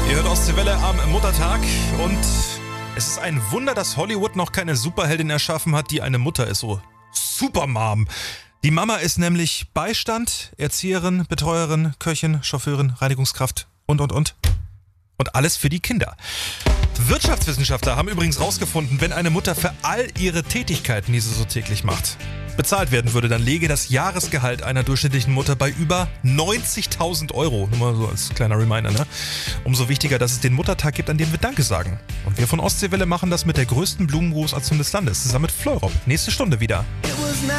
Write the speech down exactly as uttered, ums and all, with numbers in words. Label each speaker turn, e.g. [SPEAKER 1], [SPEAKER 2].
[SPEAKER 1] Ihr hört Ostseewelle am Muttertag und es ist ein Wunder, dass Hollywood noch keine Superheldin erschaffen hat, die eine Mutter ist, so Supermom. Die Mama ist nämlich Beistand, Erzieherin, Betreuerin, Köchin, Chauffeurin, Reinigungskraft und, und, und. Und alles für die Kinder. Wirtschaftswissenschaftler haben übrigens rausgefunden, wenn eine Mutter für all ihre Tätigkeiten, die sie so täglich macht, bezahlt werden würde, dann läge das Jahresgehalt einer durchschnittlichen Mutter bei über neunzigtausend Euro. Nur mal so als kleiner Reminder, ne? Umso wichtiger, dass es den Muttertag gibt, an dem wir Danke sagen. Und wir von Ostseewelle machen das mit der größten Blumengroßaktion des Landes, zusammen mit Fleurop. Nächste Stunde wieder.